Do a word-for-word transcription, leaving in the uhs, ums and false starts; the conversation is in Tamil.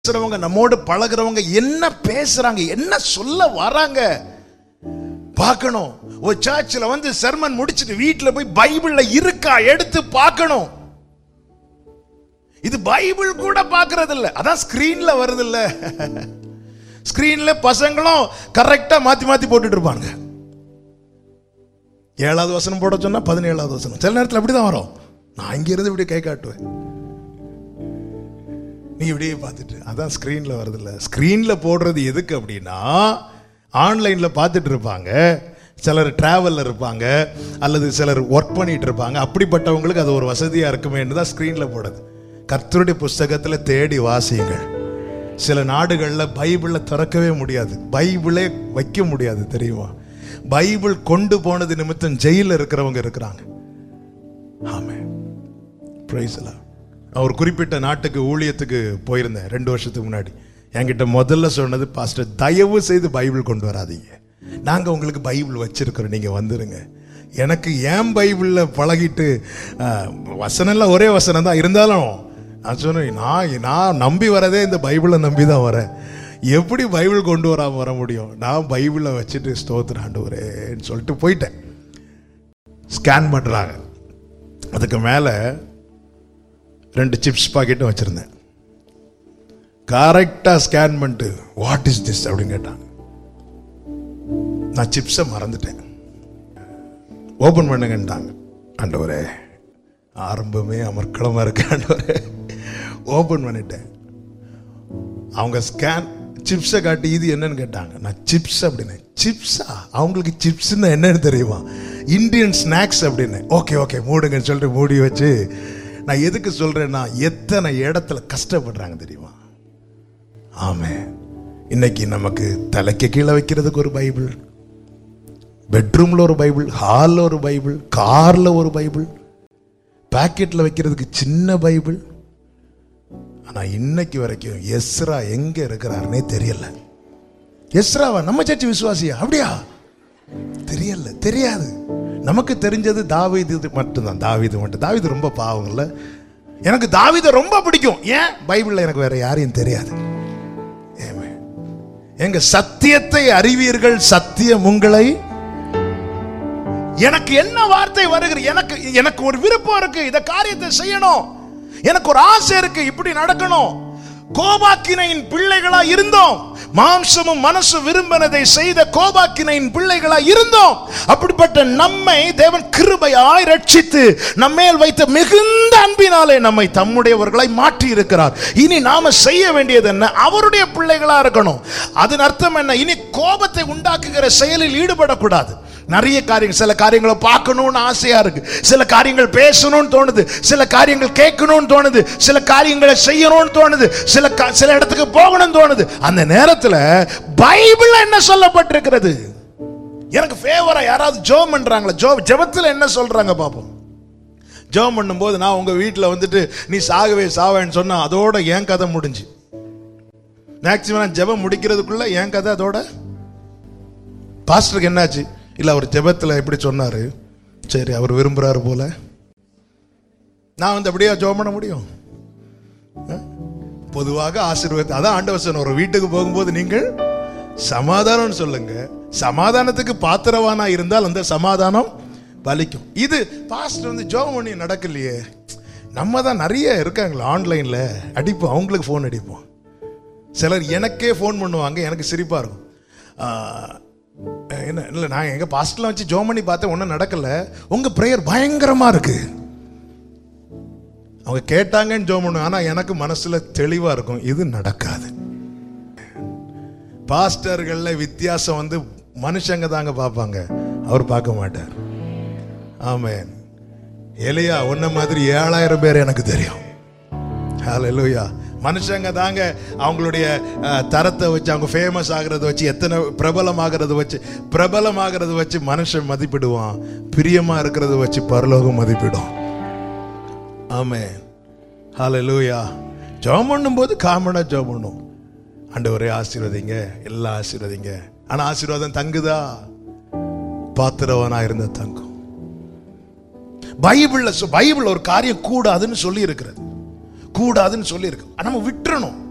பேசுறவங்க, நம்மோடு பழகிறவங்க என்ன பேசுறாங்க, என்ன சொல்ல வராங்க பார்க்கணும். ஒரு சர்ச்சில் வந்து சர்மன் முடிச்சிட்டு வீட்டில் போய் பைபிள்ல இருக்கா எடுத்து பார்க்கணும். இது பைபிள் கூட பார்க்கறது இல்ல, அதான் ஸ்கிரீன்ல வருது இல்ல. ஸ்கிரீன்ல பசங்களும் கரெக்டா மாத்தி மாத்தி போட்டுட்டு இருப்பாங்க. ஏழாவது வசனம் போட சொன்னா பதினேழாவது வசனம் சில நேரத்தில் அப்படிதான் வரும். நான் இங்க இருந்து இப்படி கை காட்டுவேன், நீ இப்படியே பார்த்துட்டு, அதான் ஸ்கிரீன்ல வருது இல்ல. ஸ்கிரீன்ல போடுறது எதுக்கு அப்படின்னா, ஆன்லைன்ல பார்த்துட்டு இருப்பாங்க, சிலர் டிராவல்ல இருப்பாங்க, அல்லது சிலர் ஒர்க் பண்ணிட்டு இருப்பாங்க. அப்படிப்பட்டவங்களுக்கு அது ஒரு வசதியா இருக்குமேன்னு தான் ஸ்கிரீன்ல போடுது. கர்த்தருடைய புஸ்தகத்துல தேடி வாசியுங்கள். சில நாடுகளில் பைபிளை திறக்கவே முடியாது, பைபிளே வைக்க முடியாது தெரியுமா? பைபிள் கொண்டு போனது நிமித்தம் ஜெயில இருக்கிறவங்க இருக்கிறாங்க. ஆமென், பிரைஸ் தி லார்ட். நான் ஒரு குறிப்பிட்ட நாட்டுக்கு ஊழியத்துக்கு போயிருந்தேன் ரெண்டு வருஷத்துக்கு முன்னாடி. என்கிட்ட முதல்ல சொன்னது, பாஸ்டர் தயவு செய்து பைபிள் கொண்டு வராதீங்க, நாங்க உங்களுக்கு பைபிள் வச்சிருக்கிறோம், நீங்க வந்துருங்க. எனக்கு ஏன் பைபிளில் பழகிட்டு வசனம்லாம் ஒரே வசனம் தான் இருந்தாலும் நான் சொன்னேன், நான் நான் நம்பி வரதே இந்த பைபிளை நம்பி தான் வரேன், எப்படி பைபிள் கொண்டு வராம வர முடியும்? நான் பைபிளை வச்சுட்டு ஸ்தோத்திரம் ஆண்டவரேன்னு சொல்லிட்டு போயிட்டேன். ஸ்கேன் பண்ணுறாங்க, அதுக்கு மேலே ரெண்டு சிப்ஸ் பாக்கெட்டும் வச்சுருந்தேன். கரெக்டாக ஸ்கேன் பண்ணிட்டு வாட் இஸ் திஸ் அப்படின்னு கேட்டாங்க. நான் சிப்ஸை மறந்துட்டேன். ஓப்பன் பண்ணுங்கன்ட்டாங்க. ஆண்டவரே, ஆரம்பமே அமர்க்களமாக இருக்கு ஆண்டவரே. ஓப்பன் பண்ணிட்டேன். அவங்க ஸ்கேன் சிப்ஸை காட்டி இது என்னன்னு கேட்டாங்க. நான் சிப்ஸ் அப்படின்னு. சிப்ஸா? அவங்களுக்கு சிப்ஸ்ன்னு என்னன்னு தெரியுமா? இந்தியன் ஸ்நாக்ஸ் அப்படின்னு. ஓகே ஓகே மூடுங்கன்னு சொல்லிட்டு மூடி வச்சு, நான் எதுக்கு சொல்றேன்னா, எத்தனை இடத்துல கஷ்டப்படுறாங்க தெரியுமா? ஆமே, இன்னைக்கு நமக்கு தலைக்கு கீழே வைக்கிறதுக்கு ஒரு பைபிள், பெட்ரூம்ல ஒரு பைபிள், ஹாலில் ஒரு பைபிள், கார்ல ஒரு பைபிள், பாக்கெட்ல வைக்கிறதுக்கு சின்ன பைபிள். ஆனா இன்னைக்கு வரைக்கும் எஸ்ரா எங்க இருக்கிறாருன்னே தெரியல. எஸ்ராவா நம்ம சர்ச்சு விசுவாசியா? அப்படியா? தெரியல, தெரியாது. நமக்கு தெரிஞ்சது தாவீது மட்டும்தான். தாவீது மட்டும். தாவீது ரொம்ப பாவங்கள்ல. எனக்கு தாவீதை ரொம்ப பிடிக்கும். ஏன்? பைபிள்ல எனக்கு வேற யாரையும் தெரியாது. எங்க சத்தியத்தை அறிவீர்கள், சத்தியம் உங்களை. எனக்கு என்ன வார்த்தை வருகிறது, எனக்கு எனக்கு ஒரு விருப்பம் இருக்கு, இந்த காரியத்தை செய்யணும், எனக்கு ஒரு ஆசை இருக்கு, இப்படி நடக்கணும். கோபாக்கினையின் பிள்ளைகளா இருந்தோம், மாம்சமும் மனசு விரும்பினதை செய்த கோபாக்கினையின் பிள்ளைகளா இருந்தோம். அப்படிப்பட்ட நம்மை தேவன் கிருபையாய் ரட்சித்து நம்மேல் வைத்த மிகுந்த அன்பினாலே நம்மை தம்முடையவர்களாய் மாற்றி இருக்கிறார். இனி நாம செய்ய வேண்டியது என்ன? அவருடைய பிள்ளைகளா இருக்கணும். அதன் அர்த்தம் என்ன? இனி கோபத்தை உண்டாக்குகிற செயலில் ஈடுபடக்கூடாது. நிறைய காரியங்கள், சில காரியங்களை பார்க்கணும்னு ஆசையா இருக்கு, சில காரியங்கள் பேசணும்னு தோணுது, சில காரியங்கள் கேட்கணும்னு தோணுது, சில காரியங்களை செய்யணும்னு தோணுது, சில சில இடத்துக்கு போகணும்னு தோணுது. அந்த நேரத்தில் பைபிள்ல என்ன சொல்லப்பட்டிருக்கிறது? எனக்கு ஃபேவரா யாராவது ஜெபம் பண்றாங்களா? ஜெப ஜெபத்தில் என்ன சொல்றாங்க பாப்போம். ஜெபம் பண்ணும்போது, நான் உங்க வீட்டில் வந்துட்டு நீ சாகவே சாவேன்னு சொன்னா அதோட என் கதை முடிஞ்சு. மேக்சிமம் நான் ஜெபம் முடிக்கிறதுக்குள்ள என் கதை அதோட. பாஸ்டருக்கு என்னாச்சு? இல்லை, அவர் ஜெபத்தில் எப்படி சொன்னாரு, சரி அவர் விரும்புறாரு போல, நான் வந்து அப்படியே ஜெபம் பண்ண முடியும்? பொதுவாக ஆசீர்வாதம், அதான் ஆண்டவர் சொன்னார், ஒரு வீட்டுக்கு போகும்போது நீங்கள் சமாதானம் சொல்லுங்க, சமாதானத்துக்கு பாத்திரவானா இருந்தால் அந்த சமாதானம் பலிக்கும். இது பாஸ்டர் வந்து ஜெபம் பண்ணி நடக்கலையே. நம்ம தான் நிறைய இருக்காங்களா ஆன்லைன்ல, அடிப்போம், அவங்களுக்கு ஃபோன் அடிப்போம். சிலர் எனக்கே ஃபோன் பண்ணுவாங்க, எனக்கு சிரிப்பா இருக்கும். என்ன இல்லை, நான் எங்க பாஸ்டர்லாம் வச்சு ஜெபம் பண்ணி பார்த்தேன், ஒன்றும் நடக்கல, உங்க பிரேயர் பயங்கரமா இருக்கு. அவங்க கேட்டாங்கன்னு ஜெபம் பண்ணுவாங்க, ஆனா எனக்கு மனசுல தெளிவா இருக்கும், இது நடக்காது. பாஸ்டர்கள்ல வித்தியாசம் வந்து மனுஷங்க தாங்க பார்ப்பாங்க, அவர் பார்க்க மாட்டார். ஆமென். எலியா உன்ன மாதிரி ஏழாயிரம் பேர் எனக்கு தெரியும். ஹல்லேலூயா. மனுஷங்க தாங்க அவங்களுடைய தரத்தை வச்சு, அவங்க ஃபேமஸ் ஆகிறத வச்சு, எத்தனை பிரபலம் ஆகிறத வச்சு பிரபலம் ஆகிறத வச்சு மனுஷன் மதிப்பிடுவான். பிரியமா இருக்கிறத வச்சு பரலோகம் மதிப்பிடும். ஆமென். ஹல்லேலூயா. ஜெபம் பண்ணும்போது காமனா ஜெபம் பண்ணும், ஆண்டவரே ஆசீர்வதிங்க, எல்லாம் ஆசீர்வதிங்க. ஆனா ஆசீர்வாதம் தங்குதா? பாத்திரவனா இருந்த தங்கும். பைபிள்ல பைபிள் ஒரு காரியம் கூடாதுன்னு சொல்லி இருக்கிறது, கூடாதுன்னு சொல்லி இருக்கு, நம்ம விட்டுறணும்.